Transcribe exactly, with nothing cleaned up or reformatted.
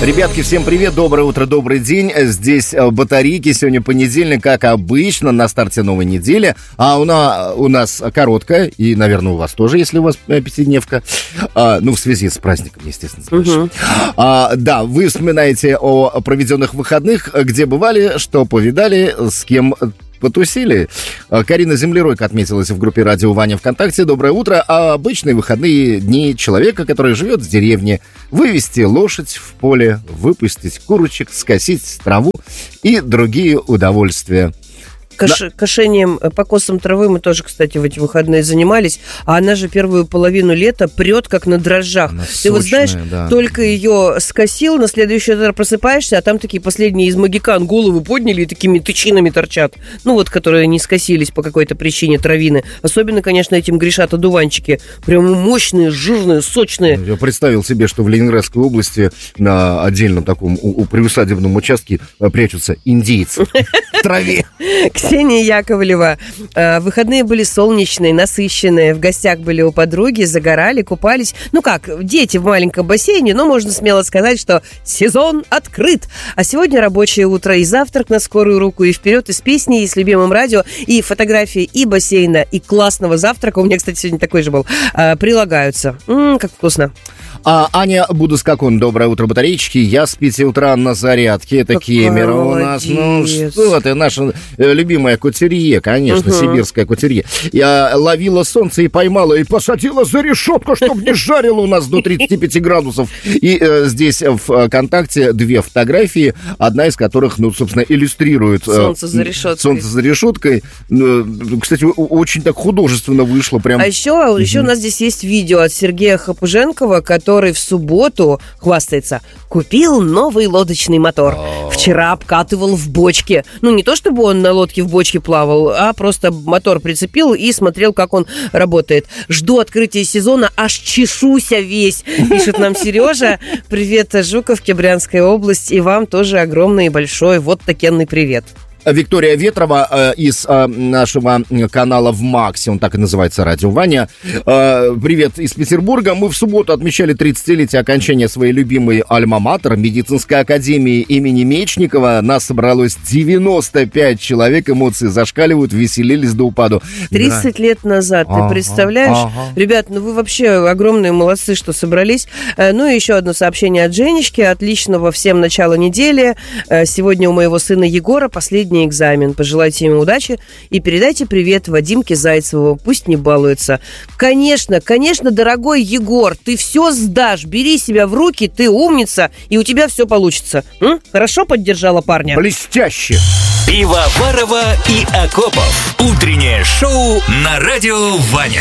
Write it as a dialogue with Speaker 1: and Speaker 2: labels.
Speaker 1: Ребятки, всем привет, доброе утро, добрый день. Здесь батарейки, сегодня понедельник, как обычно, на старте новой недели. А у нас, у нас короткая, и, наверное, у вас тоже, если у вас пятидневка. А, ну, в связи с праздником, естественно. Угу. А, да, вы вспоминаете о проведенных выходных, где бывали, что повидали, с кем потусили. Карина Землеройко отметилась в группе «Радио Ваня» ВКонтакте. Доброе утро. А обычные выходные дни человека, который живет в деревне. Вывести лошадь в поле, выпустить курочек, скосить траву и другие удовольствия.
Speaker 2: Кош... Да. Кошением, покосом травы мы тоже, кстати, в эти выходные занимались. А она же первую половину лета прет, как на дрожжах. Она Ты сочная, вот знаешь, да. Только ее скосил, на следующий утро просыпаешься, а там такие последние из магикан головы подняли и такими тычинами торчат. Ну вот, которые не скосились по какой-то причине, травины. Особенно, конечно, этим грешат одуванчики. Прям мощные, жирные, сочные.
Speaker 1: Я представил себе, что в Ленинградской области на отдельном таком у, у приусадебном участке прячутся индейцы в траве.
Speaker 2: Ксения Яковлева. Выходные были солнечные, насыщенные. В гостях были у подруги, загорали, купались. Ну как, дети в маленьком бассейне, но можно смело сказать, что сезон открыт. А сегодня рабочее утро и завтрак на скорую руку, и вперед из песни, и с любимым радио, и фотографии и бассейна, и классного завтрака. У меня, кстати, сегодня такой же был. Прилагаются. М-м, как вкусно.
Speaker 1: А, Аня Будускакун, доброе утро, батареечки. Я с пяти утра на зарядке. Это Какая Кемерово у нас. Ну что ты, наша любимая кутерье, конечно, угу. Сибирская кутерье. Я ловила солнце и поймала, и посадила за решетку, чтобы не жарило у нас до тридцати пяти градусов. И э, здесь в ВКонтакте две фотографии, одна из которых, ну, собственно, иллюстрирует... Э,
Speaker 2: солнце за решеткой.
Speaker 1: Солнце за решеткой. Э, кстати, очень так художественно вышло. Прям.
Speaker 2: А еще, угу. еще у нас здесь есть видео от Сергея Хапуженкова, который который в субботу, хвастается, купил новый лодочный мотор. Вчера обкатывал в бочке. Ну, не то, чтобы он на лодке в бочке плавал, а просто мотор прицепил и смотрел, как он работает. Жду открытия сезона, аж чешуся весь, пишет нам Сережа. Привет, Жуковке, Брянская область. И вам тоже огромный и большой вот такенный привет.
Speaker 1: Виктория Ветрова э, из э, нашего канала в Максе, он так и называется, «Радио Ваня». Э, привет из Петербурга. Мы в субботу отмечали тридцатилетие окончания своей любимой альма-матер, медицинской академии имени Мечникова. Нас собралось девяносто пять человек, эмоции зашкаливают, веселились до упаду.
Speaker 2: тридцать да. лет назад, ага, ты представляешь? Ага. Ребят, ну вы вообще огромные молодцы, что собрались. Э, ну и еще одно сообщение от Женечки. Отличного всем начала недели. Э, сегодня у моего сына Егора последний экзамен. Пожелайте ему удачи и передайте привет Вадимке Зайцеву. Пусть не балуется. Конечно, конечно, дорогой Егор, ты все сдашь. Бери себя в руки, ты умница, и у тебя все получится. М? Хорошо поддержала парня?
Speaker 1: Блестяще.
Speaker 3: Пивоварова и Акопов. Утреннее шоу на Радио Ваня.